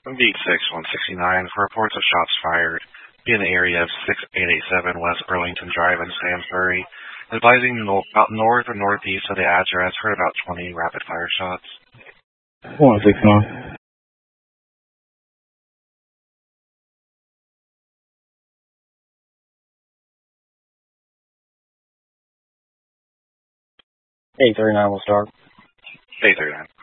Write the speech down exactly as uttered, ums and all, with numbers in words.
Beat six one sixty-nine for reports of shots fired. Be in the area of six eight eight seven West Burlington Drive in Stamford. Advising no, about north or northeast of the address. Heard about twenty rapid-fire shots. one six nine. eight three nine will start. eight three nine.